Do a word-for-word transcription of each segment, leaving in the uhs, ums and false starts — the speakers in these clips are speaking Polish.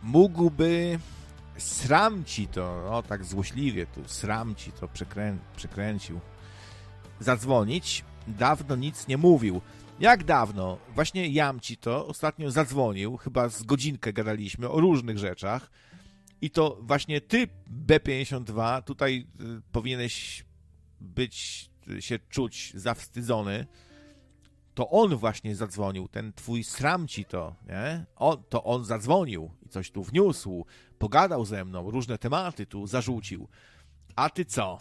mógłby, sram ci to, no tak złośliwie tu, sram ci to przekrę, przekręcił, zadzwonić, dawno nic nie mówił. Jak dawno? Właśnie jam ci to ostatnio zadzwonił, chyba z godzinkę gadaliśmy o różnych rzeczach i to właśnie ty, B pięćdziesiąt dwa, tutaj y, powinieneś być, y, się czuć zawstydzony. To on właśnie zadzwonił, ten twój sram ci to, nie? On, to on zadzwonił i coś tu wniósł, pogadał ze mną, różne tematy tu zarzucił. A ty co?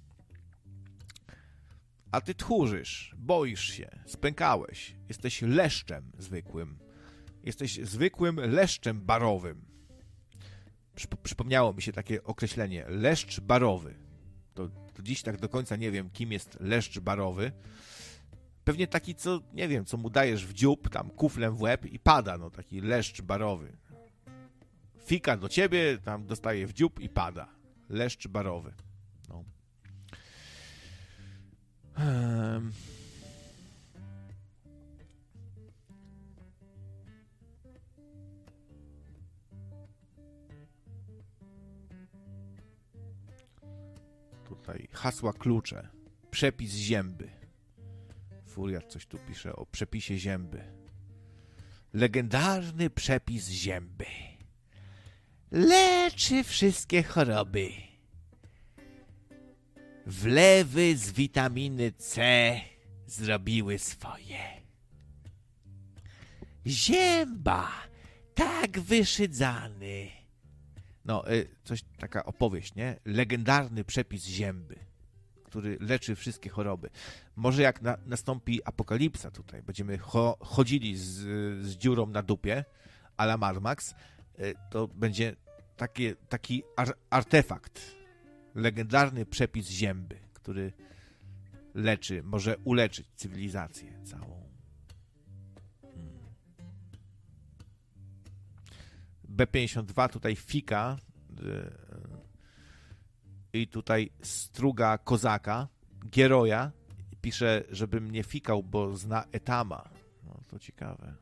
A ty tchórzysz, boisz się, spękałeś, jesteś leszczem zwykłym. Jesteś zwykłym leszczem barowym. Przyp- przypomniało mi się takie określenie, leszcz barowy. To, to dziś tak do końca nie wiem, kim jest leszcz barowy. Pewnie taki, co, nie wiem, co mu dajesz w dziób, tam kuflem w łeb i pada, no taki leszcz barowy. Fika do ciebie, tam dostaje w dziób i pada. Leszcz barowy. No. Um. Tutaj hasła klucze. Przepis zięby. Furiat coś tu pisze o przepisie zięby. Legendarny przepis zięby. Leczy wszystkie choroby. Wlewy z witaminy C zrobiły swoje. Zięba, tak wyszydzany. No, coś, taka opowieść, nie? Legendarny przepis zięby, który leczy wszystkie choroby. Może jak na, nastąpi apokalipsa tutaj, będziemy cho, chodzili z, z dziurą na dupie, a la Mad Max, to będzie takie, taki ar, artefakt. Legendarny przepis zięby, który leczy, może uleczyć cywilizację całą. Hmm. B pięćdziesiąt dwa tutaj fika yy, i tutaj struga kozaka, Gieroja, pisze, żebym nie fikał, bo zna Etama. No to ciekawe.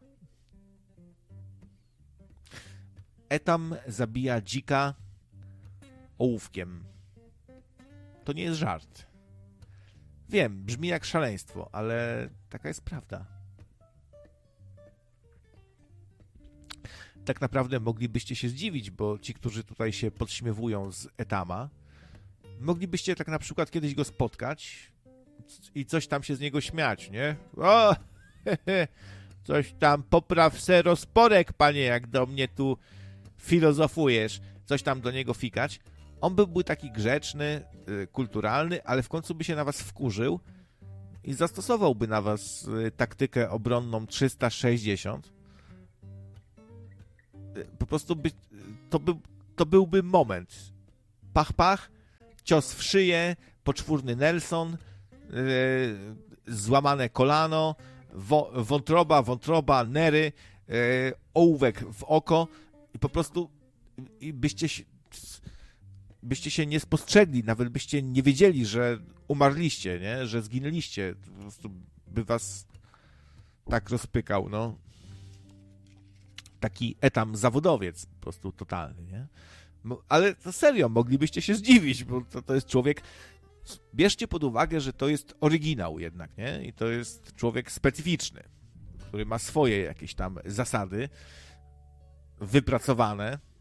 Etam zabija dzika ołówkiem. To nie jest żart. Wiem, brzmi jak szaleństwo, ale taka jest prawda. Tak naprawdę moglibyście się zdziwić, bo ci, którzy tutaj się podśmiewują z Etama, moglibyście tak na przykład kiedyś go spotkać i coś tam się z niego śmiać, nie? O, he, he, coś tam popraw se rozporek, panie, jak do mnie tu filozofujesz. Coś tam do niego fikać. On byłby taki grzeczny, kulturalny, ale w końcu by się na was wkurzył i zastosowałby na was taktykę obronną trzysta sześćdziesiąt. Po prostu by, to, by, to byłby moment. Pach, pach, cios w szyję, poczwórny Nelson, yy, złamane kolano, wo, wątroba, wątroba, nery, yy, ołówek w oko i po prostu i byście się byście się nie spostrzegli, nawet byście nie wiedzieli, że umarliście, nie? Że zginęliście. Po prostu by was tak rozpykał, no. Taki etam zawodowiec, po prostu totalny, nie? Ale to serio, moglibyście się zdziwić, bo to, to jest człowiek... Bierzcie pod uwagę, że to jest oryginał jednak, nie? I to jest człowiek specyficzny, który ma swoje jakieś tam zasady wypracowane,